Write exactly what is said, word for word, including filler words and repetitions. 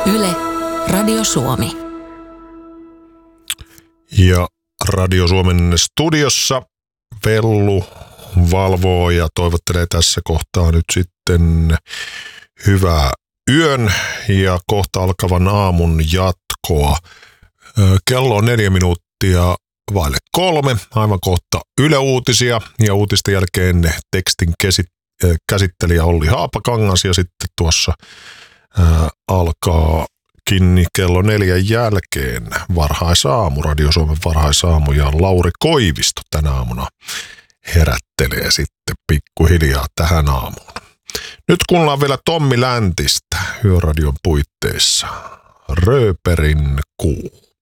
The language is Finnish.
Yle, Radio Suomi. Ja Radio Suomen studiossa Vellu valvoo ja toivottelee tässä kohtaa nyt sitten hyvää yön ja kohta alkavan aamun jatkoa. Kello on neljä minuuttia vaille kolme, aivan kohta Yle Uutisia ja uutisten jälkeen tekstin käsittelijä Olli Haapakangas ja sitten tuossa ää, alkaakin kello neljän jälkeen varhaisaamu, Radio Suomen varhaisaamu ja Lauri Koivisto tänä aamuna herättelee sitten pikkuhiljaa tähän aamuun. Nyt kuullaan vielä Tommi Läntistä Yöradion puitteissa. Rööperin kuu.